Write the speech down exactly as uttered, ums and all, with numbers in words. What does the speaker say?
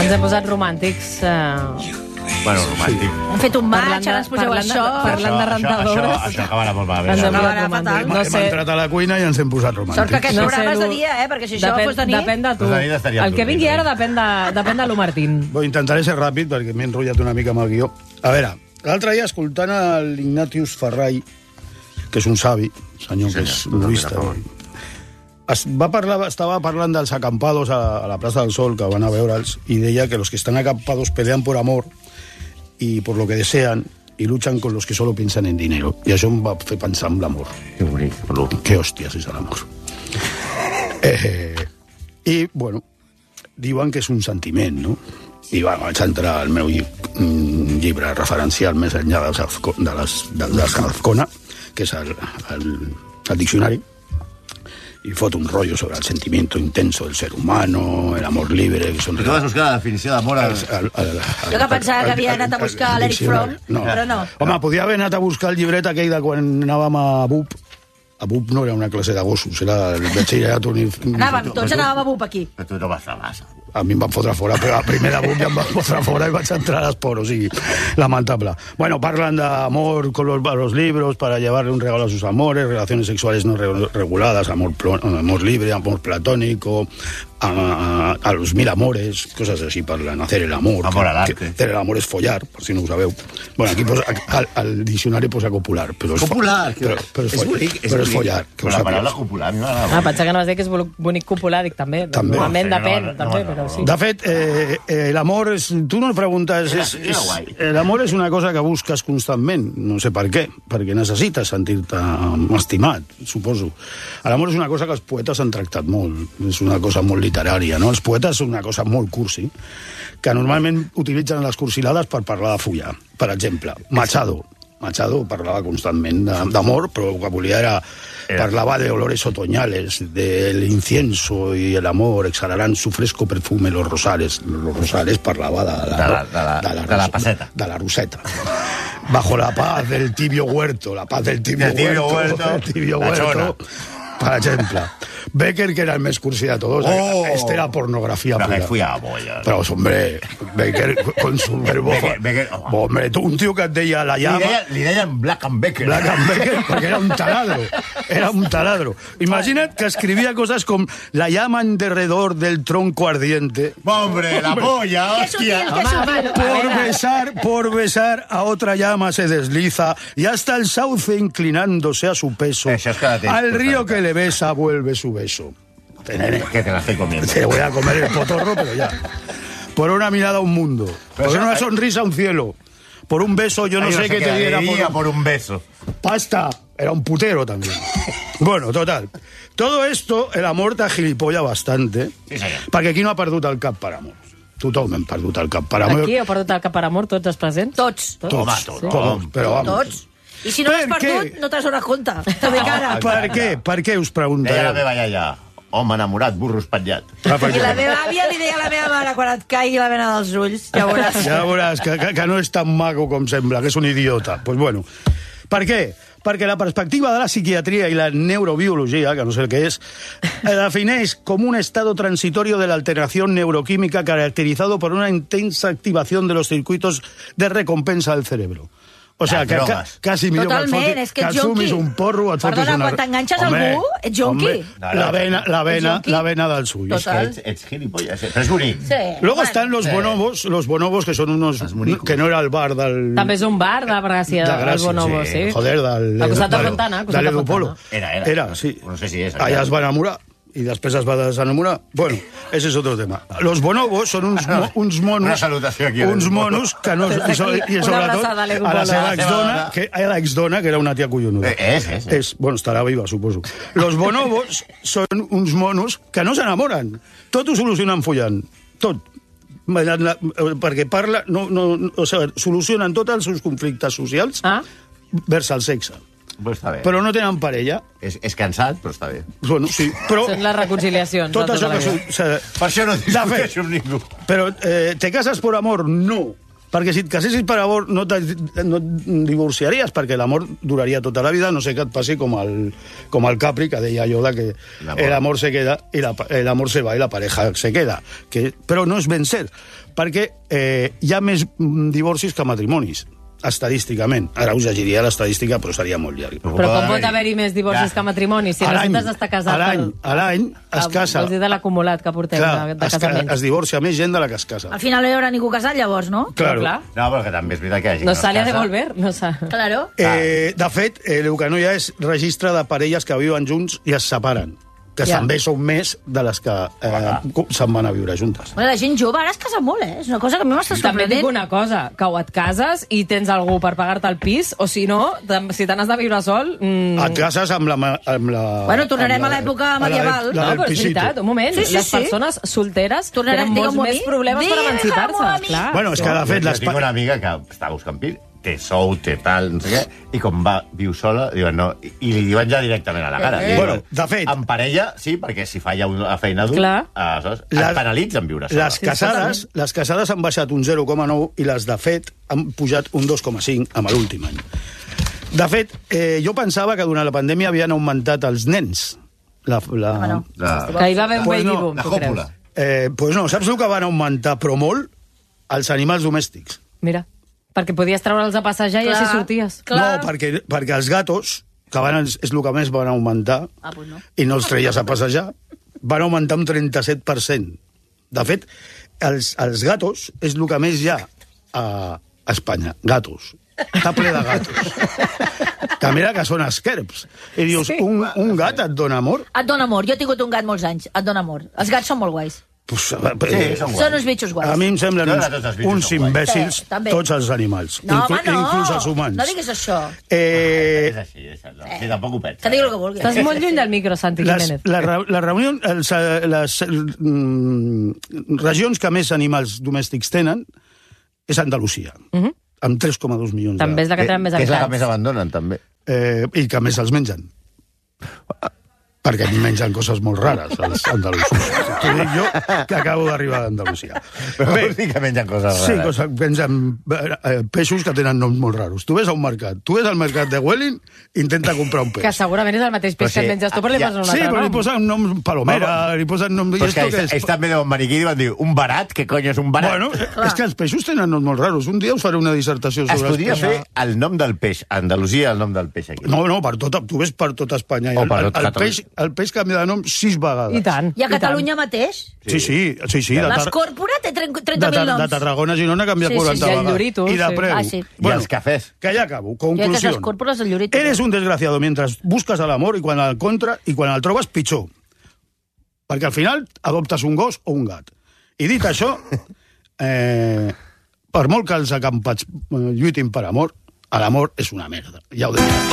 Ens hem posat romàntics. Uh... Bueno, romàntic. Hem fet un match, ara ens poseu això. Parlant de rentadores. Això, això acabarà molt malament. Ens hem Acabarà posat fatal. romàntics. No No Hem sé... entrat a la cuina i ens hem posat romàntics. Sort que aquest No sé, programa és de lo- dia, eh? Perquè si això Depèn, fos de nit... depèn de tu. Fos de nit estaríem El que vingui dormint. ara depèn de, depèn de lo Martín. Bé, intentaré ser ràpid perquè m'he enrotllat una mica amb el guió. A veure, l'altre dia escoltant l'Ignatius Ferrai, que és un savi, senyor Sí, que és senyor, humorista, totalment es va parlar, estava parlant dels acampados a, a la Plaça del Sol, que van a veure'ls, i deia que los que están acampados pelean por amor y por lo que desean y luchan con los que solo piensan en dinero. I això em va fer pensar en l'amor. Que bonic. Que hòsties és l'amor. Eh, I, bueno, diuen que és un sentiment, no? I bueno, vaig entrar al meu lli mm, llibre referencial més enllà dels Azco- de les, de, de Azcona, que és el, el, el diccionari, y fot un rollo sobre el sentimiento intenso del ser humano, el amor libre... Que son Tu vas buscar la definició d'amor al... al, al, al, Jo que pensava que havia anat a buscar l'Eric Fromm, no. però no. Home, podia haver anat a buscar el llibret aquell de quan anàvem a B U P. A B U P no era una classe de gossos, era el batxillerat unif... Anàvem, tots anàvem a B U P aquí. Però tu no vas a massa. A mi em van fotre fora, però a primer de B U P ja em van fotre fora i vaig entrar a l'esport, o sigui, lamentable. Bueno, parlan de amor con los, los libros para llevarle un regalo a sus amores, relaciones sexuales no re reguladas, amor, amor libre, amor platónico, a, a, a los mil amores, cosas así parlan, hacer el amor. Amor al arte. Que, hacer el amor es follar, per si no ho sabeu. Bueno, aquí posa, al, al diccionari posa copular, però és, Copular, però, però és, és follar, bonic, és però és bonic. follar. Que Però ho la sàpigues. paraula copular a mi m'agrada Ah, molt. pensava que no vas dir que és bonic copular, dic també. També. Normalment No, depèn, no, no, també, no, però sí. De fet, eh, eh, l'amor és... Tu no preguntes... Era- És, era és, guai. l'amor és una cosa que busques constantment. No sé per què. Perquè necessites sentir-te estimat, suposo. L'amor és una cosa que els poetes han tractat molt. És una cosa molt literària, no? Els poetes són una cosa molt cursi, que normalment utilitzen les cursilades per parlar de follar. Per exemple, Machado. Machado parlava constantment de- d'amor, però el que volia era... Parlava de olores otoñales, del incienso y el amor, exhalarán su fresco perfume los rosales. Los rosales parlava de la, De la- de la- de la ros- paseta. De la roseta. Bajo la paz del tibio huerto, la paz del tibio, Del tibio huerto, del tibio la huerto, per exemple. Becker, que era el més cursi de todos, Oh. este era pornografía Però que pura. fui a la bolla. Pero, hombre, Becker con su verbo... Becker, Becker, oh. Hombre, tu- un tío que et deia la Li llama... deien, li deien Black and Becker. Black and Becker, perquè era un taladro. Era un taladro. Imagina't que escribia coses com la llama en derredor del tronco ardiente. Hombre, la polla, Que sutil, hòstia. que sutil. Por besar, por besar a otra llama se desliza y hasta el sauce inclinándose a su peso. Això és que la tens Al río perfecta. que le besa vuelve su beso. Nene, Que te la estoy comiendo. te voy a comer el potorro, pero ya. Por una mirada un mundo. Por Pero una eso- sonrisa un cielo. Por un beso yo no Ay, sé qué te diera diría por... por un beso. Pasta, era un putero también. Bueno, total. Todo esto, el amor te agilipolla bastante, Sí, senyor. perquè aquí no ha perdut el cap per amor. Tothom hem perdut el cap per amor. Aquí heu perdut el cap per amor, tots els presents? Tots. Tots, Home, tots, tothom. però vamos. Tots. I si no l'has Per què? perdut, no t'has donat compte. T'ho dic ara. Per què? Per què us Deia la preguntareu? meva iaia, home enamorat, burro espatllat. Ah, per I la què? meva àvia li deia a la meva mare, quan et caigui la vena dels ulls, ja veuràs. Ja veuràs que, que, que no és tan maco com sembla, que és un idiota. Pues bueno. Per què? Perquè la perspectiva de la psiquiatria y la neurobiología, que no sé el que es, eh, defineix com un estado transitorio de la alteración neuroquímica caracterizado por una intensa activación de los circuitos de recompensa del cerebro. O sea, Las que ca, drogas. quasi millor Totalment, que et, foti, és que que ets et fumis jonqui. un porro, et fotis Perdona, una... quan t'enganxes a Home, algú, ets jonqui. home, No, La no, vena, la vena, jonqui. la vena del suyo. Total. Ets, ets gilipollas, eh? Però és bonic. Sí. Luego bueno. están los Sí. bonobos, los bonobos que son unos... Los monicos. Que no era el bar del... També és un bar de Gràcia, De del Gràcia, Bonobo, sí. sí. Joder, del... Al costat de del- Fontana, al de costat de l'Edupolo. Fontana. Era, era. Era, sí. No sé si és. Allà es va enamorar i després es va desenamorar. Bueno, ese es otro tema. Los bonobos són uns, mo, uns monos... Una salutació aquí a Uns l'Edupolo. monos que no... I, so, i Una sobretot abraçada a l'Edupolo. a la seva A la seva exdona, dona. que, a l'exdona, que era una tia collonuda. Eh, és, és, és. És, bueno, estarà viva, suposo. Los bonobos són uns monos que no s'enamoren. Tot ho solucionen follant. Tot. La- la- Perquè parla... No, no, no, o sigui, solucionen tots els seus conflictes socials Ah? vers el sexe. Però està bé. Però no tenen parella. És, és cansat, però està bé. Bueno, sí, però... Són les reconciliacions. Tot de això tota que... la su- vida. o sea, Per això no de fet, discuteixo amb ningú. Però, eh, ¿te casas por amor? No. Perquè si et casessis per amor no, no et divorciaries, perquè l'amor duraria tota la vida, no sé que et passi com el, com el Capri, que deia allò de que el amor se queda i la, el amor se va i la pareja se queda. Que, però no és ben cert, perquè eh, hi ha més divorcis que matrimonis, estadísticament. Ara us llegiria l'estadística, però seria molt llarg. Però com pot haver-hi més divorcis que matrimonis? Si resultes d'estar casat... A l'any, a l'any es casa... Vols dir de l'acumulat que portem clar, de, de es, casaments. es divorcia més gent de la que es casa. Al final no hi haurà ningú casat, llavors, no? Claro. Clar. No, perquè també és veritat que hi ha gent No que sale a es casa. devolver. No sa... Claro. Eh, de fet, eh, el que no hi ha és registre de parelles que viuen junts i es separen, que Ja. també són més de les que eh, se'n van a viure juntes. Bueno, la gent jove ara es casa molt, eh? És una cosa que a mi m'està També et dic sorprenent. una cosa, que o et cases i tens algú per pagar-te el pis, o si no, tam- si te n'has de viure sol... Mm... Et cases amb la... ma- Amb la Bueno, tornarem amb la- a l'època a la del- medieval. la No, del però és pisito. veritat, un moment. Sí, sí, les sí. persones solteres Tornarem, tenen molts digue-m'ho a més mi. problemes per Digue-m'ho a emancipar-se. mi. Clar. Bueno, és que de fet... Jo les tinc pa- una amiga que està buscant pis, té sou, té tal, no sé què, i com va, viu sola, diuen no, i, i li diuen ja directament a la cara. Eh, Li bueno, diuen, de fet- En parella, sí, perquè si falla una feina dur, Clar. aleshores Les- es penalitzen viure sola. Les casades, les casades han baixat un zero coma nou i les de fet han pujat un dos coma cinc amb l'últim any. De fet, eh, jo pensava que durant la pandèmia havien augmentat els nens. La, la, Home, no. La, Que hi va haver un Pues baby no, boom, la tu creus? còpula. eh, pues no, saps el que van augmentar, però molt? Els animals domèstics. Mira, perquè podies treure'ls a passejar i Clar. així sorties. Clar. No, perquè, perquè els gatos, que van, és el que més van augmentar, Ah, pues no. i no els treies a passejar, van augmentar un trenta-set per cent. De fet, els, els gatos és el que més hi ha a, a Espanya. Gatos. Està ple de gatos. Que mira que són esquerps. I dius, Sí. un, un gat et dona amor? Et dona amor. Jo he tingut un gat molts anys. Et dona amor. Els gats són molt guais. Pues, Sí, eh, són Són uns bitxos guais. a mi em semblen Jo, uns, tots els bitxos uns són guais. imbècils, Sí, també. tots els animals, No, home, inclu- no. inclús els humans. No diguis això. Eh, És així, deixa'l. Sí, tampoc ho pensa. Que digui el que vulgui. Estàs molt lluny del micro, Santi les, Jiménez. la, re- la reunió, els, eh, les mm, regions que més animals domèstics tenen és Andalusia, Mhm. amb tres coma dos milions També és de... la que tenen més Que és la que habitants. més abandonen, també. Eh, I que més els mengen. Perquè mengen coses molt rares, els andalusos. T'ho dic jo, que acabo d'arribar d'Andalusia. Però vols dir que mengen coses rares. Sí, cosa, mengen eh, peixos que tenen noms molt raros. Tu ves a un mercat, tu ves al mercat de Welling, intenta comprar un peix. Que segurament és el mateix peix Però que sí, et menges tu, però li ja- poses un Sí, altre però li nom. posen nom Palomera, li posen nom... Però I és que esto què ells, ells també deuen venir aquí i diuen dir, un barat? Què cony és un barat? Bueno, és que els peixos tenen noms molt raros. Un dia us faré una dissertació es sobre els podria peixos. fer el nom del peix. A Andalusia, el nom del peix aquí. No, no, per tot, tu ves per tot Espanya. I O el, per el, tot el, Catalunya. peix, el peix canvia de nom sis vegades. I tant. I a Catalunya mateix? Sí, sí, sí, sí. De, tar L'Escòrpora té de, trenta mil tar de noms. Tarragona a Girona canvia Sí, sí, quaranta sí, el vegades. Llorito, I de sí. preu. Ah, sí. I els cafès. Que ja acabo. Jo crec que Conclusió. l'Escòrpora és el Llorito. Eres un desgraciado mientras buscas el amor i quan el contra i quan el trobes pitjor. Perquè al final adoptes un gos o un gat. I dit això, eh, per molt que els acampats eh, lluitin per amor, l'amor és una merda. Ja ho dic.